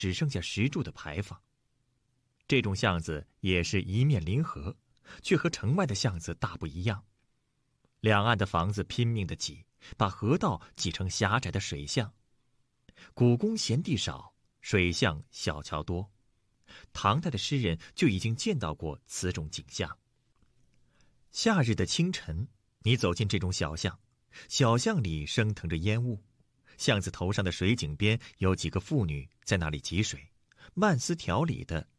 只剩下石柱的牌坊。这种巷子也是一面临河，却和城外的巷子大不一样。两岸的房子拼命的挤，把河道挤成狭窄的水巷。古宫闲地少，水巷小桥多。唐代的诗人就已经见到过此种景象。夏日的清晨，你走进这种小巷，小巷里升腾着烟雾，巷子头上的水井边有几个妇女在那里汲水，慢丝条理地